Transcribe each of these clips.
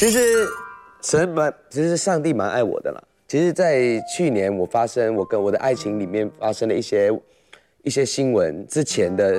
其实其实上帝蛮爱我的啦。其实，在去年我跟我的爱情里面发生了一些新闻。之前的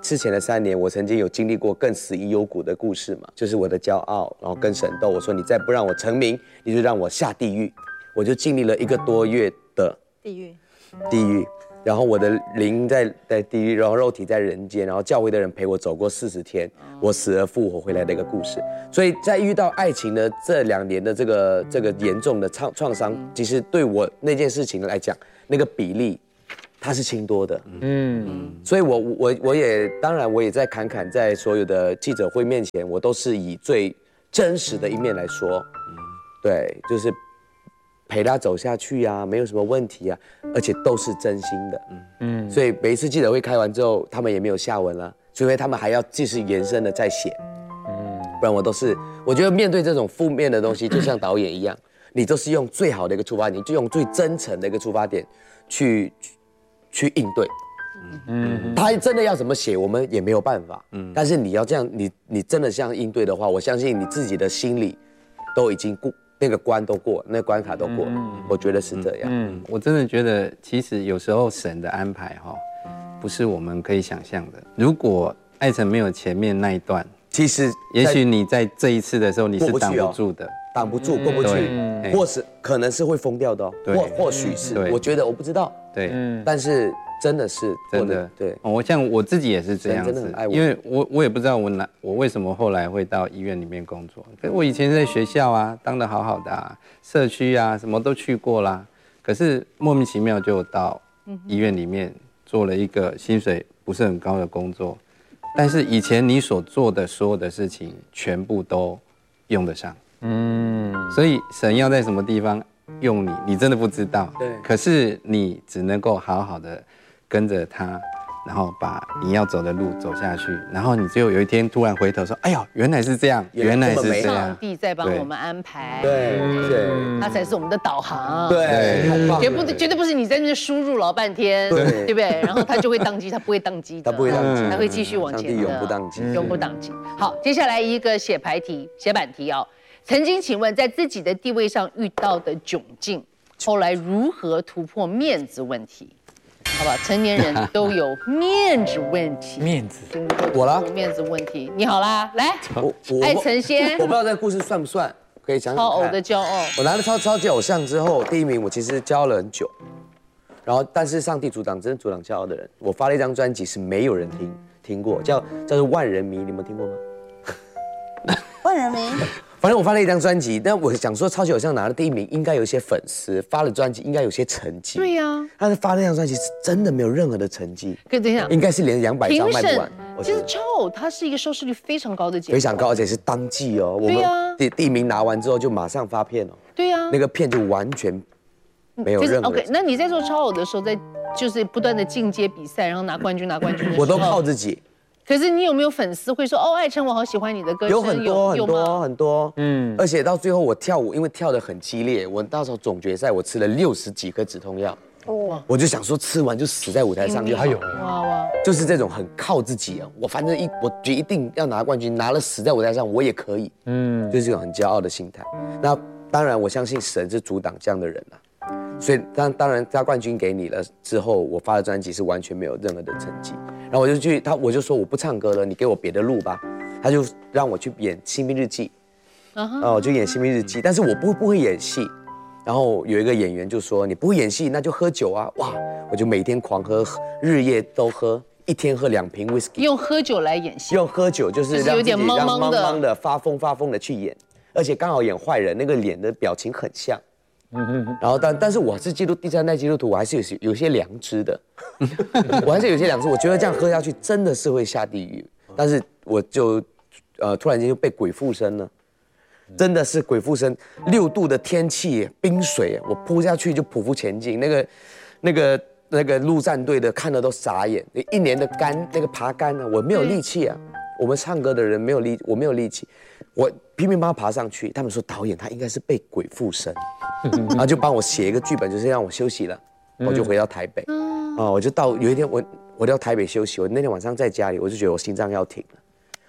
3年，我曾经有经历过更死荫幽谷的故事嘛，就是我的骄傲，然后跟神斗，我说你再不让我成名，你就让我下地狱。我就经历了1个多月的地狱。然后我的灵在地狱，然后肉体在人间，然后教会的人陪我走过40天，我死而复活回来的一个故事。所以在遇到爱情的这2年的这个严重的创伤，其实对我那件事情来讲，那个比例它是轻多的。所以我也当然我也在侃在所有的记者会面前，我都是以最真实的一面来说，对，就是陪他走下去啊，没有什么问题啊，而且都是真心的。所以每一次记者会开完之后，他们也没有下文了，除非他们还要继续延伸的再写。不然我觉得面对这种负面的东西，就像导演一样，你都是用最好的一个出发点，就用最真诚的一个出发点去应对。他真的要怎么写，我们也没有办法。但是你要这样，你真的这样应对的话，我相信你自己的心里都已经那个关都过，那个关卡都过了，我觉得是这样。 我真的觉得，其实有时候神的安排不是我们可以想象的。如果艾成没有前面那一段， 其实也许你在这一次的时候你是挡不住的， 挡不住，过不去，或是可能是会疯掉的哦，或许是，我觉得我不知道， 对， 但是真的是真的， 对， 我像我自己也是这样子， 真的很爱我， 因为我也不知道我为什么后来会到医院里面工作，可是我以前在学校啊当得好好的啊，社区啊什么都去过啦，可是莫名其妙就到医院里面做了一个薪水不是很高的工作，但是以前你所做的所有的事情全部都用得上，所以神要在什么地方用你真的不知道， 对， 可是你只能够好好的跟着他，然后把你要走的路走下去，然后你只有一天突然回头说，哎呦，原来是这样，原来是这样， 上帝在帮我们安排， 对， 他才是我们的导航， 对， 绝对不是你在那边输入老半天，对不对？然后他就会宕机，他不会宕机的，他会继续往前的， 上帝永不宕机， 永不宕机。好，接下来一个写板题哦。曾经请问，在自己的地位上遇到的窘境，后来如何突破面子问题？好不好？成年人都有面子问题， 我啦， 面子问题。你好啦，来，艾成先， 我不知道这个故事算不算，可以讲讲看。 超偶的骄傲， 我拿了超级偶像之后，第1名，我其实骄傲了很久，然后但是上帝阻挡，真的阻挡骄傲的人。我发了一张专辑是没有人听过，叫做《万人迷》，你们听过吗？ 万人迷。 反正我发了一张专辑，但我想说超级偶像拿了第1名，应该有一些粉丝，发了专辑应该有些成绩。 对呀， 但是发那张专辑是真的没有任何的成绩。 可以等一下， 应该是连200张卖不完。 其实超偶它是一个收视率非常高的节目， 非常高，而且是当季哦。我们第1名拿完之后就马上发片哦。 对呀， 那个片就完全没有任何。 OK， 那你在做超偶的时候，就是不断的进阶比赛，然后拿冠军的时候， 我都靠自己。 可是你有没有粉丝会说哦，艾成我好喜欢你的歌声？ 有很多，而且到最后我跳舞，因为跳得很激烈，我到时候总决赛我吃了60几颗止痛药，我就想说吃完就死在舞台上就好。哇，就是这种很靠自己啊，我反正我觉得一定要拿冠军，拿了死在舞台上我也可以，就是这种很骄傲的心态。那当然我相信神是阻挡这样的人啊。所以当然他冠军给你了之后，我发的专辑是完全没有任何的成绩。然后我就说我不唱歌了，你给我别的路吧。他就让我去演《新兵日记》，我就演《新兵日记》，但是我不会演戏。然后有一个演员就说你不会演戏，那就喝酒啊！哇，我就每天狂喝，日夜都喝，一天喝2瓶 whisky。 用喝酒来演戏？ 用喝酒就是让自己让茫的发疯的去演，而且刚好演坏人，那个脸的表情很像。然后但是我是第3代基督徒，我还是有些良知的，我还是有些良知。我觉得这样喝下去真的是会下地狱，但是我就突然间就被鬼附身了，真的是鬼附身，6度的天气，冰水，我扑下去就匍匐前进，那个陆战队的看了都傻眼，1年的那个爬杆呢，我没有力气啊，我们唱歌的人我没有力气。我拼命帮他爬上去，他们说导演他应该是被鬼附身，然后就帮我写一个剧本，就是让我休息了，我就回到台北，我就到有一天我到台北休息，我那天晚上在家里，我就觉得我心脏要停了，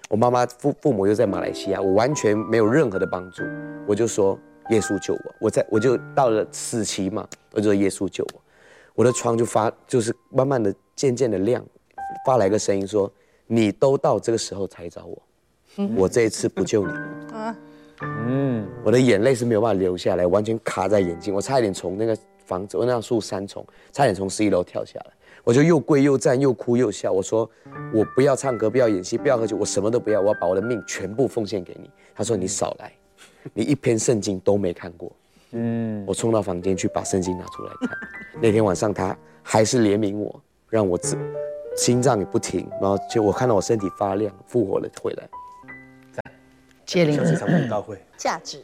我妈妈父母又在马来西亚，我完全没有任何的帮助，我就说耶稣救我，我就到了死期嘛，我就说耶稣救我，我的窗就是慢慢的渐渐的亮，发来一个声音说，你都到这个时候才找我，我这一次不救你了。我的眼泪是没有办法流下来，完全卡在眼睛，我差一点从那个房子，我那住3重，差点从11楼跳下来。我就又跪又站又哭又笑，我说我不要唱歌，不要演戏，不要喝酒，我什么都不要，我要把我的命全部奉献给你。他说你少来，你一篇圣经都没看过。我冲到房间去把圣经拿出来看。那天晚上他还是怜悯我，让我心脏也不停，然后就我看到我身体发亮，复活了回来。 接灵这场布道会价值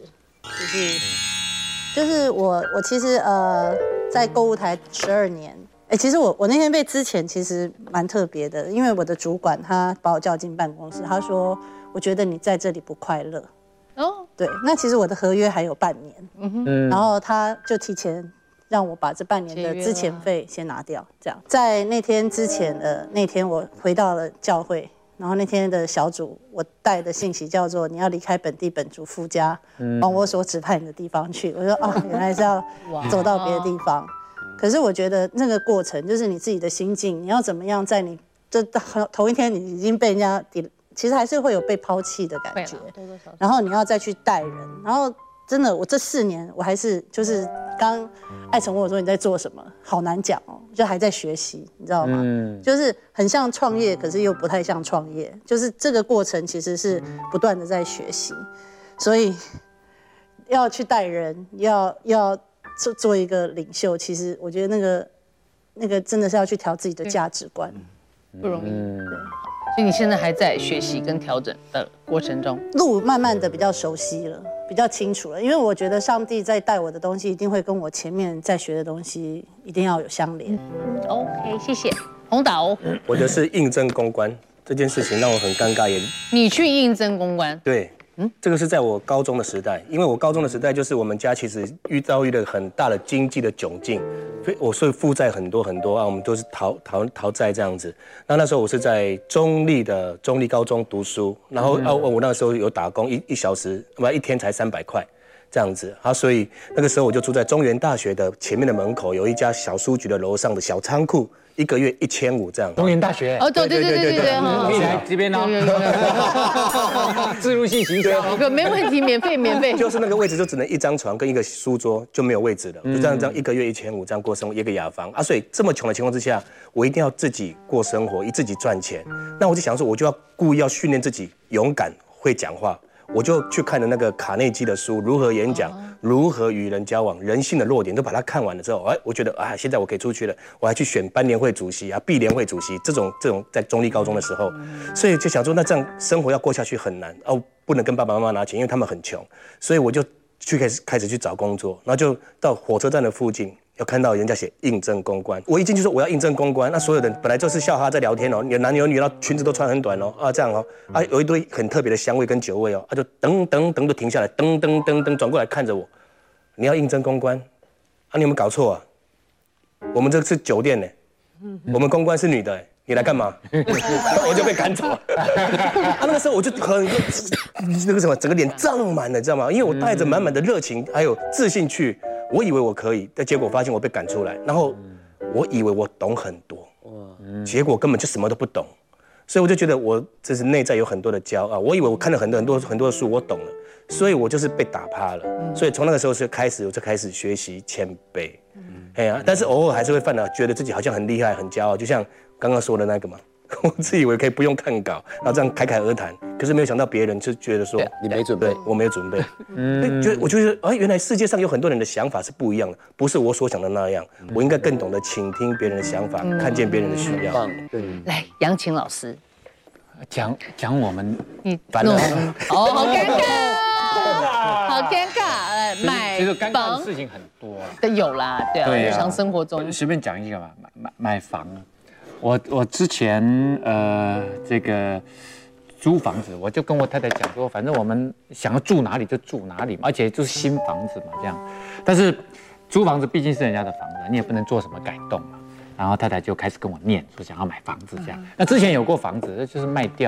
就是我其实在购物台12年。其实我那天被之前其实蛮特别的，因为我的主管他把我叫进办公室，他说我觉得你在这里不快乐。对，那其实我的合约还有半年，然后他就提前让我把这半年的资遣费先拿掉，这样。在那天之前那天我回到了教会，然后那天的小组我带的信息叫做你要离开本地本族父家，往我所指派你的地方去。我说原来是要走到别的地方。可是我觉得那个过程就是你自己的心境，你要怎么样在你这头一天你已经被人家其实还是会有被抛弃的感觉，然后你要再去带人，然后真的我这4年我还是就是刚艾成问我说你在做什么，好难讲哦，就还在学习，你知道吗？就是很像创业，可是又不太像创业，就是这个过程其实是不断的在学习，所以要去带人，要做一个领袖，其实我觉得那个真的是要去调自己的价值观， 不容易。对，所以你现在还在学习跟调整的过程中， 路慢慢的比较熟悉了，比较清楚了。因为我觉得上帝在带我的东西，一定会跟我前面在学的东西一定要有相连。 OK， 谢谢洪导。 我的是应征公关这件事情让我很尴尬， 你去应征公关？ 对。这个是在我高中的时代，因为我高中的时代就是我们家其实遭遇了很大的经济的窘境，所以负债很多啊，我们都是逃债这样子。那时候我是在中立高中读书，然后我那个时候有打工，一小时一天才300块这样子啊，所以那个时候我就住在中原大学的前面的门口，有一家小书局的楼上的小仓库。1个月1500这样。 中原大学对，可以来这边哦。置入性行销， 没问题，免费。 就是那个位置就只能1张床跟1个书桌，就没有位置了，就这样1个月1500这样过生活，一个雅房啊。所以这么穷的情况之下，我一定要自己过生活，自己赚钱。那我就想说，我就要故意要训练自己勇敢会讲话。我就去看了那个卡内基的书，如何演讲，如何与人交往，人性的弱点都把它看完了之后，我觉得现在我可以出去了，我还去选班联会主席啊、毕联会主席这种在中立高中的时候，所以就想说，那这样生活要过下去很难不能跟爸爸妈妈拿钱，因为他们很穷，所以我就开始去找工作，然后就到火车站的附近。有看到人家写应征公关，我一进去说我要应征公关，那所有人本来就是笑哈在聊天哦，有男有女，然后裙子都穿很短哦，这样哦，有一堆很特别的香味跟酒味哦，就噔就停下来，噔转过来看着我，你要应征公关，你有没有搞错啊？我们这是酒店呢，我们公关是女的，你来干嘛？我就被赶走了。那个时候我就那个什么，整个脸胀满了，知道吗？因为我带着满满的热情还有自信去。我以为我可以，但结果发现我被赶出来。然后我以为我懂很多，结果根本就什么都不懂。所以我就觉得我这是内在有很多的骄傲。我以为我看了很多的书，我懂了，所以我就是被打趴了。所以从那个时候我就开始学习谦卑。但是偶尔还是会犯了，觉得自己好像很厉害、很骄傲，就像刚刚说的那个嘛。我自以为可以不用看稿，然后这样侃侃而谈，可是没有想到别人就觉得说你没准备， 我没有准备。我觉得原来世界上有很多人的想法是不一样的，不是我所想的那样。我应该更懂得倾听别人的想法，看见别人的需要。 来，杨琴老师讲我们烦恼，好尴尬，好尴尬。买其实尴尬的事情很多啊， 有啦，对啊，日常生活中随便讲一个吧，买房。我之前这个租房子，我就跟我太太讲说，反正我们想要住哪里就住哪里嘛，而且就是新房子嘛这样。但是租房子毕竟是人家的房子，你也不能做什么改动嘛。然后太太就开始跟我念说想要买房子这样。那之前有过房子，就是卖掉了嘛。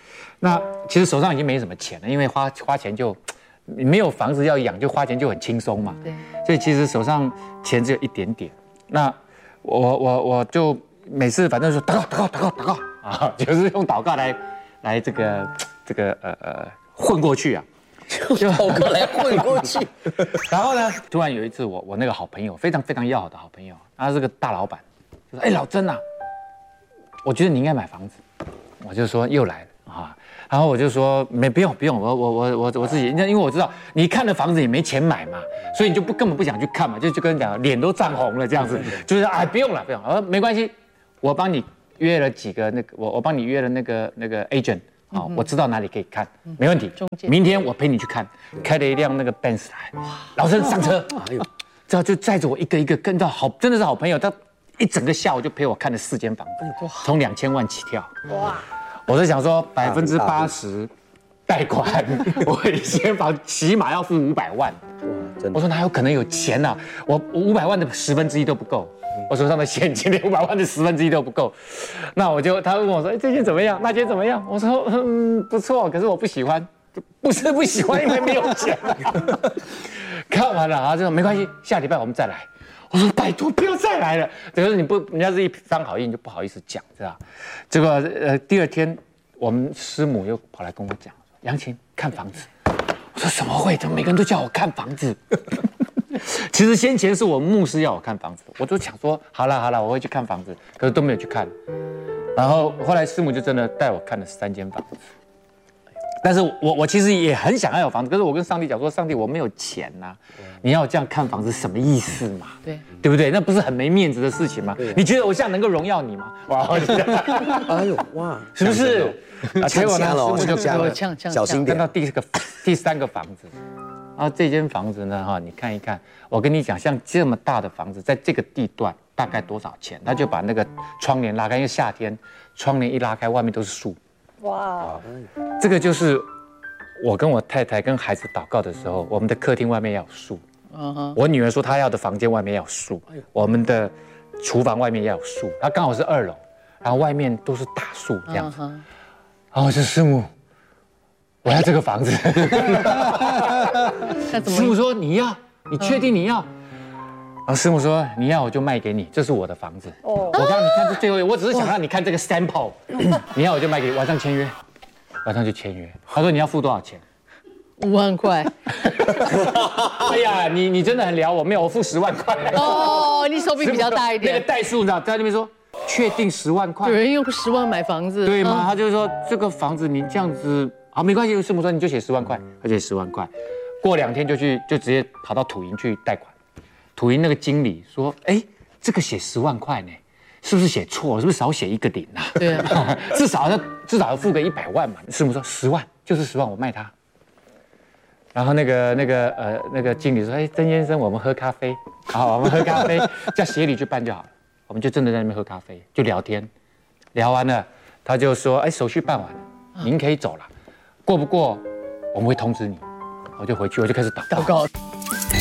那其实手上已经没什么钱了，因为花钱就没有房子要养，就花钱就很轻松嘛。 对， 所以其实手上钱只有一点点。那我就每次反正说祷告啊，就是用祷告来这个混过去啊。 就跑过来混过去。 然后呢，突然有一次我那个好朋友，非常非常要好的好朋友，他是个大老板，就说：“哎，老曾啊，我觉得你应该买房子。”我就说又来了啊，然后我就说不用，我自己，因为我知道你看了房子也没钱买嘛，所以你就根本不想去看嘛，就跟人讲脸都涨红了这样子，就是哎不用了，我说没关系，我帮你约了几个我帮你约了那个 agent。好，我知道哪里可以看，没问题。明天我陪你去看，开了一辆那个 Benz 来，老曾上车，这就载着我一个一个跟到真的是好朋友，他一整个下午就陪我看了4间房子，从2000万起跳。哇！我是想说80%贷款，我1间房起码要付500万。哇，真的！我说哪有可能有钱啊？我500万的1/10都不够。我手上的现金连500万的1/10都不够，那他问我说：“哎，这间怎么样？那间怎么样？”我说：“不错，可是我不喜欢，不是不喜欢，因为没有钱。”看完了啊，就说没关系，下礼拜我们再来。我说：“拜托，不要再来了。”可是人家是一张好意，你就不好意思讲，知道？结果第2天，我们师母又跑来跟我讲：“杨琴看房子。”我说：“怎么会？怎么每个人都叫我看房子？”其实先前是我牧师要我看房子，我就想说好了，我会去看房子，可是都没有去看。然后后来师母就真的带我看了3间房子，但是我其实也很想要有房子，可是我跟上帝讲说，上帝我没有钱呐，你要这样看房子什么意思嘛？对不对？那不是很没面子的事情吗？你觉得我这样能够荣耀你吗？哇！ 哎呦哇， 是不是？结果呢，师母就跟我小心点。 看到第3个房子。然后这间房子呢，哈，你看一看，我跟你讲，像这么大的房子，在这个地段大概多少钱？他就把那个窗帘拉开，因为夏天窗帘一拉开，外面都是树。哇，这个就是我跟我太太跟孩子祷告的时候，我们的客厅外面要有树。我女儿说她要的房间外面要有树，我们的厨房外面要有树，它刚好是2楼，然后外面都是大树这样子。然后我就师母。我要这个房子。师母说你要，你确定你要？然后师母说你要我就卖给你，这是我的房子。我让你看这最后，我只是想让你看这个 sample。你要我就卖给你，晚上签约，晚上就签约。他说你要付多少钱 ？5万块。 哎呀，你真的很撩我，没有，我付10万块。 哦，你手笔比较大一点。 那个代数你知道，在那边说确定10万块。 有人用10万买房子， 对吗？他就说这个房子你这样子。好，没关系。师母说你就写10万块，而且10万块，过2天就直接跑到土银去贷款。土银那个经理说，哎，这个写10万块呢，是不是写错了？是不是少写1个0啊？ 对啊， 至少要付个100万嘛。师母说10万就是10万，我卖他。然后那个经理说，哎，曾先生，我们喝咖啡，好，我们喝咖啡，叫协理去办就好了。我们就真的在那边喝咖啡，就聊天，聊完了，他就说，哎，手续办完了，您可以走了。过不过，我们会通知你。我就回去，我就开始祷告。